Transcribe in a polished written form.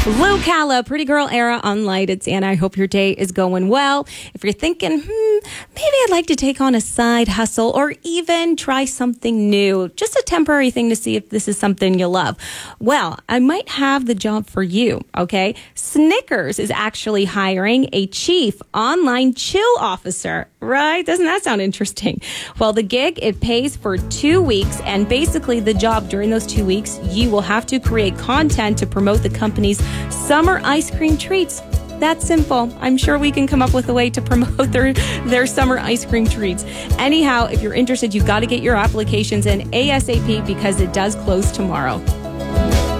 Lou Calla, Pretty Girl Era on Light. It's Anna. I hope your day is going well. If you're thinking, maybe I'd like to take on a side hustle or even try something new, just a temporary thing to see if this is something you love. Well, I might have the job for you, okay? Snickers is actually hiring a chief online chill officer, right? Doesn't that sound interesting? Well, the gig, it pays for 2 weeks, and basically the job during those 2 weeks, you will have to create content to promote the company's summer ice cream treats. That's simple. I'm sure we can come up with a way to promote their summer ice cream treats. Anyhow, if you're interested, you've got to get your applications in ASAP because it does close tomorrow.